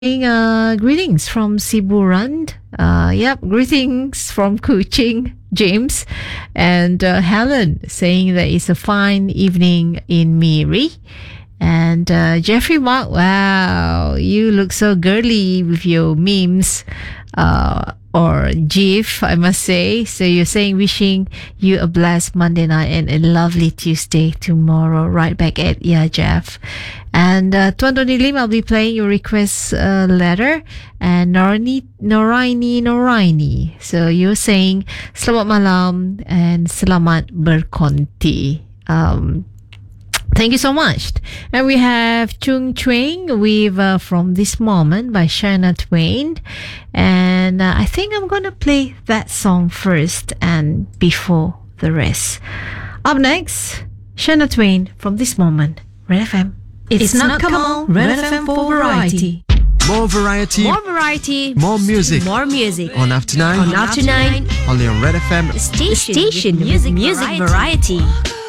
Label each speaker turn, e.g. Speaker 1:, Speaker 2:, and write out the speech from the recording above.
Speaker 1: Greetings from Siburan. Greetings from Kuching, James. And Helen saying that it's a fine evening in Miri. And Jeffrey Mark, wow, you look so girly with your memes or GIF, I must say. So you're saying wishing you a blessed Monday night and a lovely Tuesday tomorrow. Right back at Jeff. And Tuan Doni Lim, I'll be playing your request letter. And Noraini. So you're saying selamat malam and selamat berkonti. Thank you so much. And we have Chung Chuang with From This Moment by Shania Twain. And I think I'm going to play that song first and before the rest. Up next, Shania Twain, From This Moment, Red FM.
Speaker 2: It's not come on, Red FM for variety.
Speaker 3: More variety.
Speaker 2: More variety.
Speaker 3: More music.
Speaker 2: More music.
Speaker 3: On After 9.
Speaker 2: On After 9.
Speaker 3: Only on Red FM.
Speaker 2: Station with music variety.